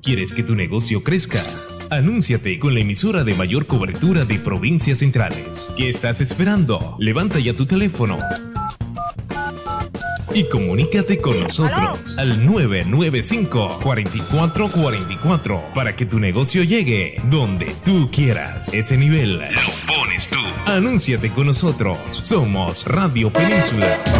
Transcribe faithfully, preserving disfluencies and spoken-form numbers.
¿Quieres que tu negocio crezca? Anúnciate con la emisora de mayor cobertura de provincias centrales. ¿Qué estás esperando? Levanta ya tu teléfono y comunícate con nosotros al nueve nueve cinco, cuatro cuatro cuatro cuatro para que tu negocio llegue donde tú quieras. Ese nivel lo pones tú. Anúnciate con nosotros. Somos Radio Península.